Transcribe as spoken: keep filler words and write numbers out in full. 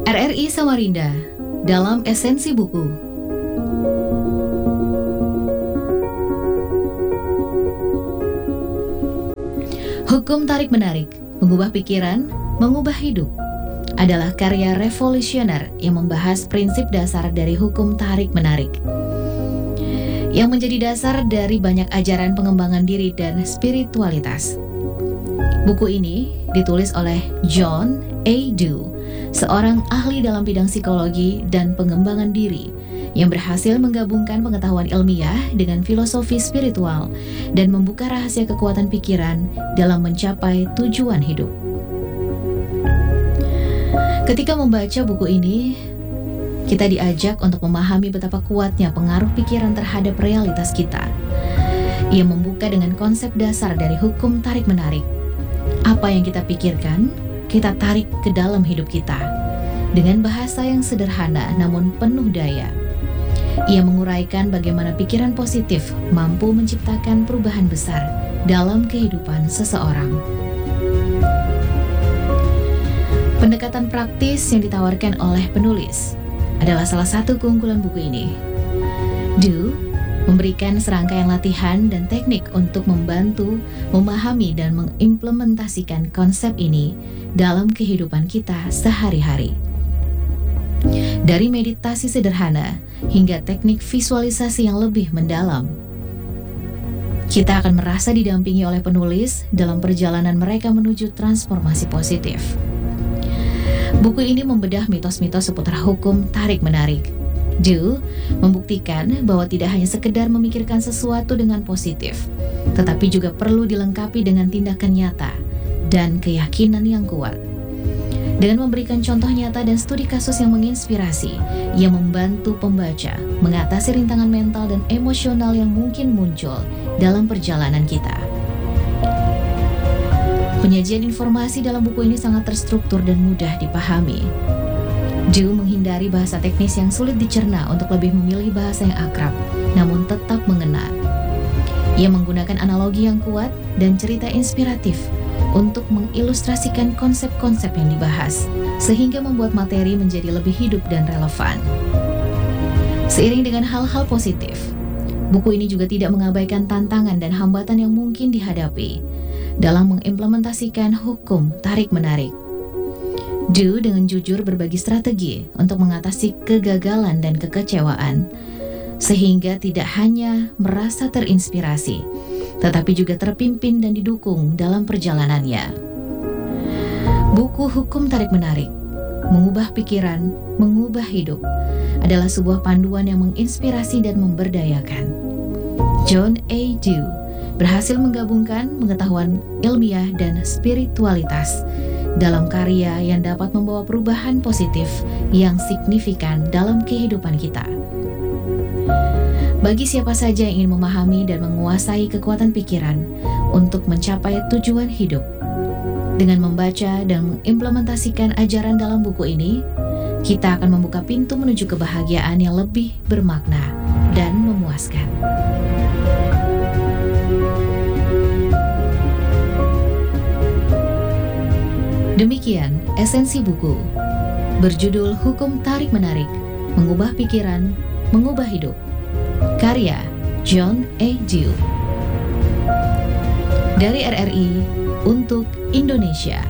R R I Samarinda dalam esensi buku. Hukum tarik-menarik, mengubah pikiran, mengubah hidup, adalah karya revolusioner yang membahas prinsip dasar dari hukum tarik-menarik, yang menjadi dasar dari banyak ajaran pengembangan diri dan spiritualitas. Buku ini ditulis oleh John A. Dewey, seorang ahli dalam bidang psikologi dan pengembangan diri yang berhasil menggabungkan pengetahuan ilmiah dengan filosofi spiritual dan membuka rahasia kekuatan pikiran dalam mencapai tujuan hidup. Ketika membaca buku ini, kita diajak untuk memahami betapa kuatnya pengaruh pikiran terhadap realitas kita. Ia membuka dengan konsep dasar dari hukum tarik-menarik. Apa yang kita pikirkan, kita tarik ke dalam hidup kita. Dengan bahasa yang sederhana namun penuh daya, ia menguraikan bagaimana pikiran positif mampu menciptakan perubahan besar dalam kehidupan seseorang. Pendekatan praktis yang ditawarkan oleh penulis adalah salah satu keunggulan buku ini. Dewey memberikan serangkaian latihan dan teknik untuk membantu memahami dan mengimplementasikan konsep ini dalam kehidupan kita sehari-hari. Dari meditasi sederhana hingga teknik visualisasi yang lebih mendalam, kita akan merasa didampingi oleh penulis dalam perjalanan mereka menuju transformasi positif. Buku ini membedah mitos-mitos seputar hukum tarik-menarik. Dewey membuktikan bahwa tidak hanya sekedar memikirkan sesuatu dengan positif, tetapi juga perlu dilengkapi dengan tindakan nyata dan keyakinan yang kuat. Dengan memberikan contoh nyata dan studi kasus yang menginspirasi, ia membantu pembaca mengatasi rintangan mental dan emosional yang mungkin muncul dalam perjalanan kita. Penyajian informasi dalam buku ini sangat terstruktur dan mudah dipahami. Dewey menghindari bahasa teknis yang sulit dicerna untuk lebih memilih bahasa yang akrab, namun tetap mengena. Ia menggunakan analogi yang kuat dan cerita inspiratif untuk mengilustrasikan konsep-konsep yang dibahas, sehingga membuat materi menjadi lebih hidup dan relevan. Seiring dengan hal-hal positif, buku ini juga tidak mengabaikan tantangan dan hambatan yang mungkin dihadapi dalam mengimplementasikan hukum tarik-menarik. Dewey dengan jujur berbagi strategi untuk mengatasi kegagalan dan kekecewaan, sehingga tidak hanya merasa terinspirasi, tetapi juga terpimpin dan didukung dalam perjalanannya. Buku Hukum Tarik-Menarik, Mengubah Pikiran, Mengubah Hidup adalah sebuah panduan yang menginspirasi dan memberdayakan. John A. Dewey berhasil menggabungkan pengetahuan ilmiah dan spiritualitas dalam karya yang dapat membawa perubahan positif yang signifikan dalam kehidupan kita. Bagi siapa saja yang ingin memahami dan menguasai kekuatan pikiran untuk mencapai tujuan hidup, dengan membaca dan mengimplementasikan ajaran dalam buku ini, kita akan membuka pintu menuju kebahagiaan yang lebih bermakna dan memuaskan. Demikian esensi buku berjudul Hukum Tarik-Menarik, Mengubah Pikiran, Mengubah Hidup, karya John A. Dewey dari R R I untuk Indonesia.